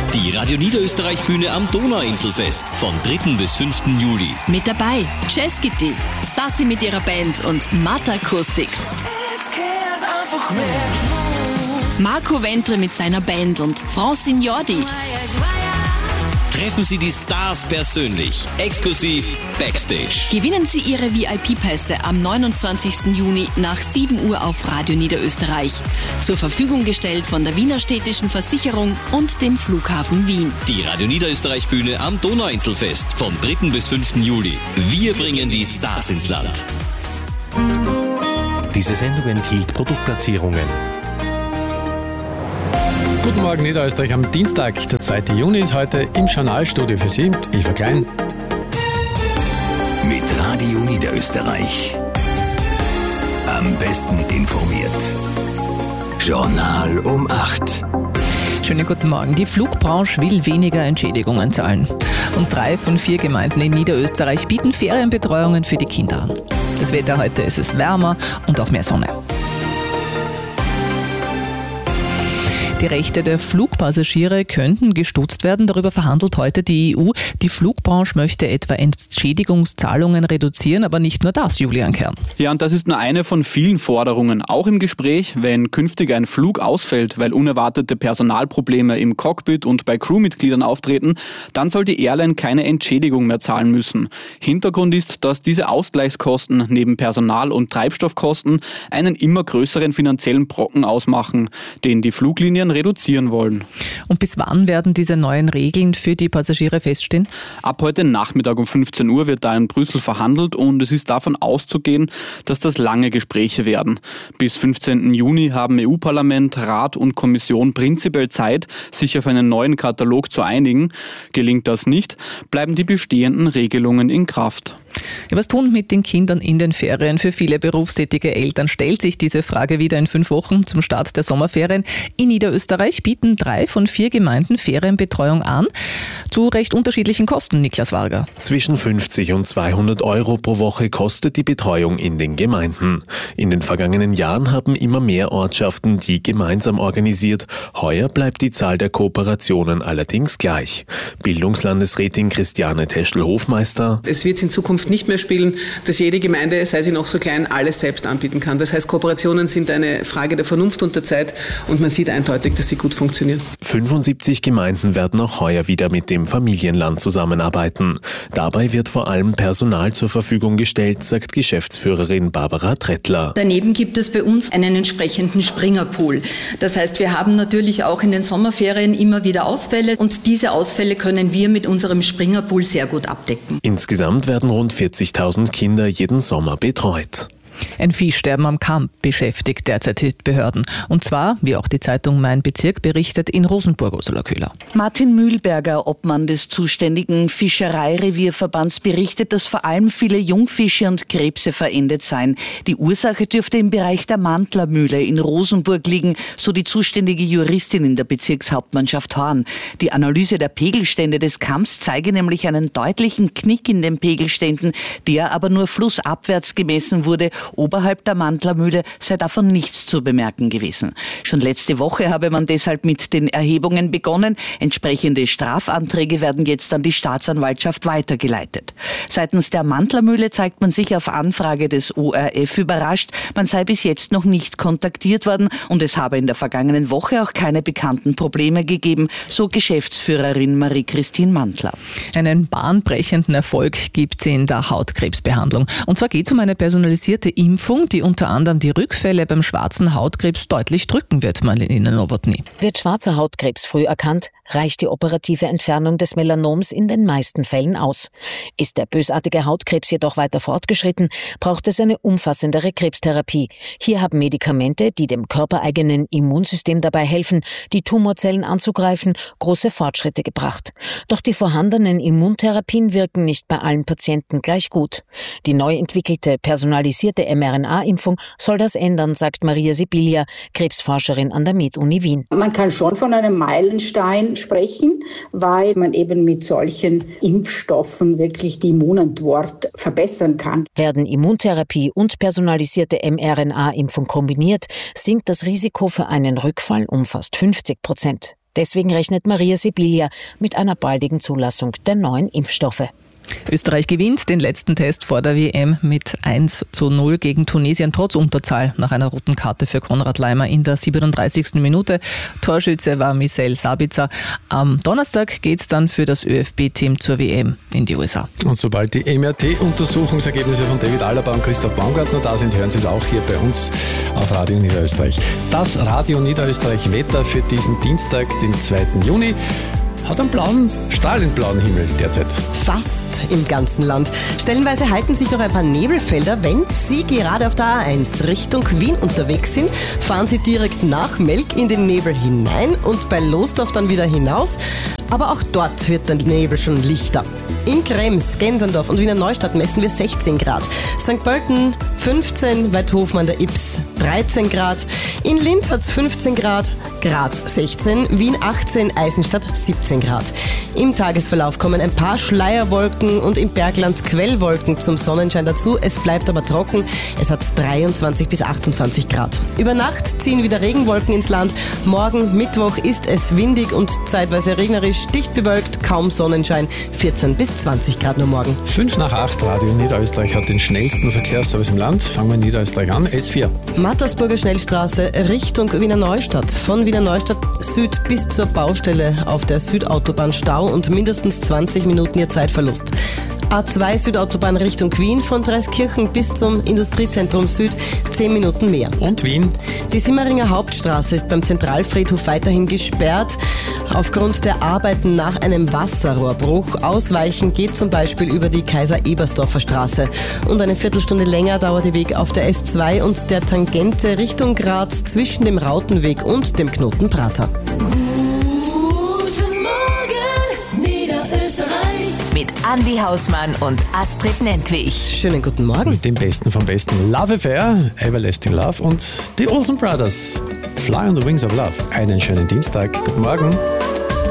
Die Radio Niederösterreich-Bühne am Donauinselfest vom 3. bis 5. Juli. Mit dabei Jazz Kitty, Sassi mit ihrer Band und Mata Acoustics. Marco Ventre mit seiner Band und Francine Jordi. Treffen Sie die Stars persönlich, exklusiv Backstage. Gewinnen Sie Ihre VIP-Pässe am 29. Juni nach 7 Uhr auf Radio Niederösterreich. Zur Verfügung gestellt von der Wiener Städtischen Versicherung und dem Flughafen Wien. Die Radio Niederösterreich-Bühne am Donauinselfest vom 3. bis 5. Juli. Wir bringen die Stars ins Land. Diese Sendung enthielt Produktplatzierungen. Guten Morgen Niederösterreich am Dienstag, der 2. Juni ist heute im Journalstudio für Sie, Eva Klein. Mit Radio Niederösterreich. Am besten informiert. Journal um 8. Schönen guten Morgen. Die Flugbranche will weniger Entschädigungen zahlen. Und 3 von 4 Gemeinden in Niederösterreich bieten Ferienbetreuungen für die Kinder an. Das Wetter heute ist es wärmer und auch mehr Sonne. Die Rechte der Flugpassagiere könnten gestutzt werden. Darüber verhandelt heute die EU. Die Flugbranche möchte etwa Entschädigungszahlungen reduzieren, aber nicht nur das, Julian Kern. Ja, und das ist nur eine von vielen Forderungen. Auch im Gespräch, wenn künftig ein Flug ausfällt, weil unerwartete Personalprobleme im Cockpit und bei Crewmitgliedern auftreten, dann soll die Airline keine Entschädigung mehr zahlen müssen. Hintergrund ist, dass diese Ausgleichskosten neben Personal- und Treibstoffkosten einen immer größeren finanziellen Brocken ausmachen, den die Fluglinien reduzieren wollen. Und bis wann werden diese neuen Regeln für die Passagiere feststehen? Ab heute Nachmittag um 15 Uhr wird da in Brüssel verhandelt und es ist davon auszugehen, dass das lange Gespräche werden. Bis 15. Juni haben EU-Parlament, Rat und Kommission prinzipiell Zeit, sich auf einen neuen Katalog zu einigen. Gelingt das nicht, bleiben die bestehenden Regelungen in Kraft. Ja, was tun mit den Kindern in den Ferien? Für viele berufstätige Eltern stellt sich diese Frage wieder in 5 Wochen zum Start der Sommerferien. In Niederösterreich bieten 3 von 4 Gemeinden Ferienbetreuung an, zu recht unterschiedlichen Kosten, Niklas Varga. Zwischen 50 und 200 Euro pro Woche kostet die Betreuung in den Gemeinden. In den vergangenen Jahren haben immer mehr Ortschaften die gemeinsam organisiert. Heuer bleibt die Zahl der Kooperationen allerdings gleich. Bildungslandesrätin Christiane Teschl-Hofmeister: Es wird in Zukunft nicht mehr spielen, dass jede Gemeinde, sei sie noch so klein, alles selbst anbieten kann. Das heißt, Kooperationen sind eine Frage der Vernunft und der Zeit und man sieht eindeutig, dass sie gut funktionieren. 75 Gemeinden werden auch heuer wieder mit dem Familienland zusammenarbeiten. Dabei wird vor allem Personal zur Verfügung gestellt, sagt Geschäftsführerin Barbara Trettler. Daneben gibt es bei uns einen entsprechenden Springerpool. Das heißt, wir haben natürlich auch in den Sommerferien immer wieder Ausfälle und diese Ausfälle können wir mit unserem Springerpool sehr gut abdecken. Insgesamt werden rund 40.000 Kinder jeden Sommer betreut. Ein Viehsterben am Kamp beschäftigt derzeit die Behörden. Und zwar, wie auch die Zeitung Mein Bezirk berichtet, in Rosenburg, Ursula Köhler. Martin Mühlberger, Obmann des zuständigen Fischereirevierverbands, berichtet, dass vor allem viele Jungfische und Krebse verendet seien. Die Ursache dürfte im Bereich der Mantlermühle in Rosenburg liegen, so die zuständige Juristin in der Bezirkshauptmannschaft Horn. Die Analyse der Pegelstände des Kamps zeige nämlich einen deutlichen Knick in den Pegelständen, der aber nur flussabwärts gemessen wurde. Oberhalb der Mantlermühle sei davon nichts zu bemerken gewesen. Schon letzte Woche habe man deshalb mit den Erhebungen begonnen. Entsprechende Strafanträge werden jetzt an die Staatsanwaltschaft weitergeleitet. Seitens der Mantlermühle zeigt man sich auf Anfrage des ORF überrascht. Man sei bis jetzt noch nicht kontaktiert worden und es habe in der vergangenen Woche auch keine bekannten Probleme gegeben, so Geschäftsführerin Marie-Christine Mantler. Einen bahnbrechenden Erfolg gibt sie in der Hautkrebsbehandlung. Und zwar geht es um eine personalisierte Impfung, die unter anderem die Rückfälle beim schwarzen Hautkrebs deutlich drücken wird, Marlene Nowotny. Wird schwarzer Hautkrebs früh erkannt, reicht die operative Entfernung des Melanoms in den meisten Fällen aus. Ist der bösartige Hautkrebs jedoch weiter fortgeschritten, braucht es eine umfassendere Krebstherapie. Hier haben Medikamente, die dem körpereigenen Immunsystem dabei helfen, die Tumorzellen anzugreifen, große Fortschritte gebracht. Doch die vorhandenen Immuntherapien wirken nicht bei allen Patienten gleich gut. Die neu entwickelte personalisierte mRNA-Impfung soll das ändern, sagt Maria Sibilia, Krebsforscherin an der MedUni Wien. Man kann schon von einem Meilenstein sprechen, weil man eben mit solchen Impfstoffen wirklich die Immunantwort verbessern kann. Werden Immuntherapie und personalisierte mRNA-Impfung kombiniert, sinkt das Risiko für einen Rückfall um fast 50%. Deswegen rechnet Maria Sibilia mit einer baldigen Zulassung der neuen Impfstoffe. Österreich gewinnt den letzten Test vor der WM mit 1:0 gegen Tunesien trotz Unterzahl nach einer roten Karte für Konrad Laimer in der 37. Minute. Torschütze war Michel Sabitzer. Am Donnerstag geht es dann für das ÖFB-Team zur WM in die USA. Und sobald die MRT-Untersuchungsergebnisse von David Alaba und Christoph Baumgartner da sind, hören Sie es auch hier bei uns auf Radio Niederösterreich. Das Radio Niederösterreich Wetter für diesen Dienstag, den 2. Juni. Hat einen strahlend blauen Himmel derzeit. Fast im ganzen Land. Stellenweise halten sich noch ein paar Nebelfelder. Wenn Sie gerade auf der A1 Richtung Wien unterwegs sind, fahren Sie direkt nach Melk in den Nebel hinein und bei Lostorf dann wieder hinaus. Aber auch dort wird der Nebel schon lichter. In Krems, Gensendorf und Wiener Neustadt messen wir 16 Grad. St. Pölten 15, Weidhofen an der Ybbs 13 Grad. In Linz hat es 15 Grad, Graz 16, Wien 18, Eisenstadt 17 Grad. Im Tagesverlauf kommen ein paar Schleierwolken und im Bergland Quellwolken zum Sonnenschein dazu. Es bleibt aber trocken. Es hat 23 bis 28 Grad. Über Nacht ziehen wieder Regenwolken ins Land. Morgen, Mittwoch, ist es windig und zeitweise regnerisch, dicht bewölkt, kaum Sonnenschein. 14 bis 20 Grad nur morgen. 7:55, Radio Niederösterreich hat den schnellsten Verkehrsservice im Land. Fangen wir in Niederösterreich an. S4. Mattersburger Schnellstraße Richtung Wiener Neustadt. Von Wiener Neustadt Süd bis zur Baustelle auf der Südautobahn Stau und mindestens 20 Minuten Ihr Zeitverlust. A2 Südautobahn Richtung Wien von Dreiskirchen bis zum Industriezentrum Süd 10 Minuten mehr. Und Wien? Die Simmeringer Hauptstraße ist beim Zentralfriedhof weiterhin gesperrt aufgrund der Arbeiten nach einem Wasserrohrbruch. Ausweichen geht zum Beispiel über die Kaiser-Ebersdorfer Straße. Und eine Viertelstunde länger dauert der Weg auf der S2 und der Tangente Richtung Graz zwischen dem Rautenweg und dem Knoten Prater. Mit Andi Hausmann und Astrid Nentwich. Schönen guten Morgen. Mit dem Besten vom Besten. Love Affair, Everlasting Love und die Olsen Brothers. Fly on the Wings of Love. Einen schönen Dienstag. Guten Morgen.